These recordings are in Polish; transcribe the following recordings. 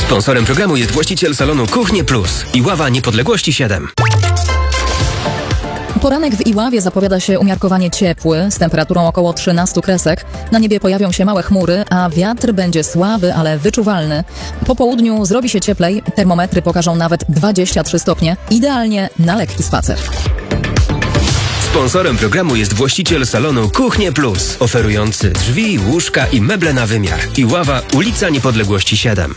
Sponsorem programu jest właściciel salonu Kuchnie Plus. Iława Niepodległości 7. Poranek w Iławie zapowiada się umiarkowanie ciepły, z temperaturą około 13 kresek. Na niebie pojawią się małe chmury, a wiatr będzie słaby, ale wyczuwalny. Po południu zrobi się cieplej, termometry pokażą nawet 23 stopnie. Idealnie na lekki spacer. Sponsorem programu jest właściciel salonu Kuchnie Plus, oferujący drzwi, łóżka i meble na wymiar. Iława, ulica Niepodległości 7.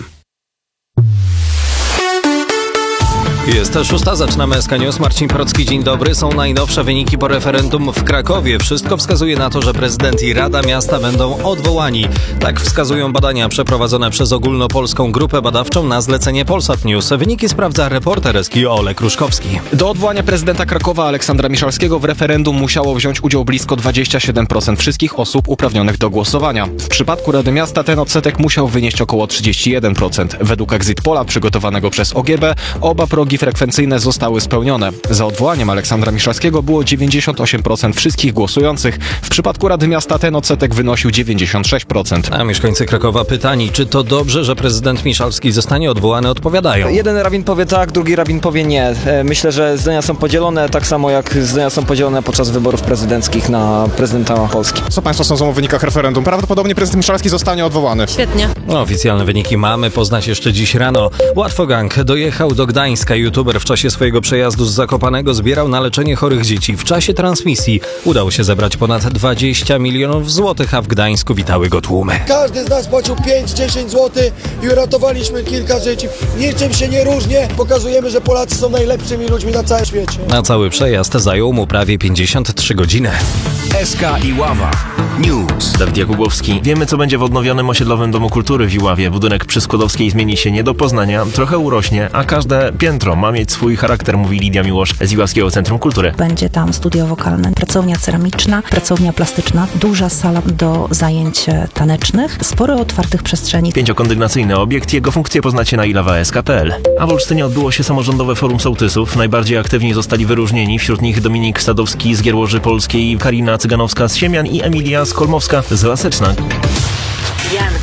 Jest 6, zaczynamy SK News. Marcin Procki, dzień dobry. Są najnowsze wyniki po referendum w Krakowie. Wszystko wskazuje na to, że prezydent i Rada Miasta będą odwołani. Tak wskazują badania przeprowadzone przez ogólnopolską grupę badawczą na zlecenie Polsat News. Wyniki sprawdza reporter SK Olek Ruszkowski. Do odwołania prezydenta Krakowa Aleksandra Miszalskiego w referendum musiało wziąć udział blisko 27% wszystkich osób uprawnionych do głosowania. W przypadku Rady Miasta ten odsetek musiał wynieść około 31%. Według Exit Pola przygotowanego przez OGB oba progi frekwencyjne zostały spełnione. Za odwołaniem Aleksandra Miszalskiego było 98% wszystkich głosujących. W przypadku Rady Miasta ten odsetek wynosił 96%. A mieszkańcy Krakowa pytani, czy to dobrze, że prezydent Miszalski zostanie odwołany, odpowiadają. Jeden rabin powie tak, drugi rabin powie nie. Myślę, że zdania są podzielone, tak samo jak zdania są podzielone podczas wyborów prezydenckich na prezydenta Polski. Co Państwo sądzą o wynikach referendum? Prawdopodobnie prezydent Miszalski zostanie odwołany. Świetnie. Oficjalne wyniki mamy poznać jeszcze dziś rano. Łatwogang dojechał do Gdańska. YouTuber w czasie swojego przejazdu z Zakopanego zbierał na leczenie chorych dzieci. W czasie transmisji udało się zebrać ponad 20 milionów złotych, a w Gdańsku witały go tłumy. Każdy z nas płacił 5-10 zł i uratowaliśmy kilka życi. Niczym się nie różnię. Pokazujemy, że Polacy są najlepszymi ludźmi na całym świecie. Na cały przejazd zajął mu prawie 53 godziny. SK Iława News. Dawid Jakubowski. Wiemy, co będzie w odnowionym osiedlowym Domu Kultury w Iławie. Budynek przy Skłodowskiej zmieni się nie do poznania, trochę urośnie, a każde piętro ma mieć swój charakter, mówi Lidia Miłosz z Iławskiego Centrum Kultury. Będzie tam studio wokalne, pracownia ceramiczna, pracownia plastyczna, duża sala do zajęć tanecznych, sporo otwartych przestrzeni. 5-kondygnacyjny obiekt, jego funkcję poznacie na ilawask.pl. A w Olsztynie odbyło się samorządowe forum sołtysów. Najbardziej aktywni zostali wyróżnieni, wśród nich Dominik Sadowski z Gierłoży Polskiej, Karina Cyganowska z Siemian i Emilia Skolmowska z Laseczna. Jan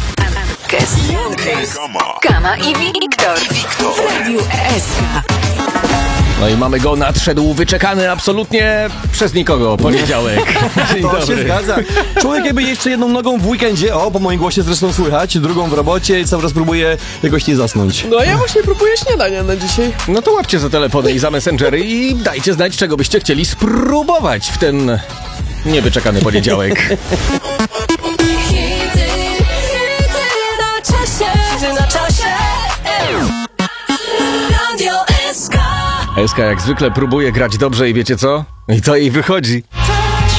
Kama i Wiktor w Radiu SK. No i mamy go, nadszedł wyczekany absolutnie przez nikogo poniedziałek. Dzień To dobry. się zgadza. Człowiek jakby jeszcze jedną nogą w weekendzie, po moim głosie zresztą słychać, drugą w robocie i cały czas próbuje jakoś nie zasnąć. No ja właśnie próbuję śniadania na dzisiaj. No to łapcie za telefony i za messengery i dajcie znać, czego byście chcieli spróbować w ten niewyczekany poniedziałek. Na czasie. Radio SK. SK jak zwykle próbuje grać dobrze i wiecie co? I to jej wychodzi.